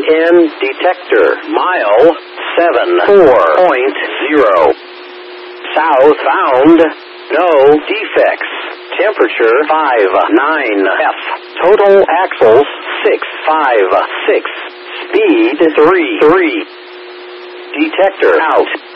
EN detector. Mile 74.0. Southbound. No defects. Temperature 59 F. Total axles 656. Speed 33. Detector out.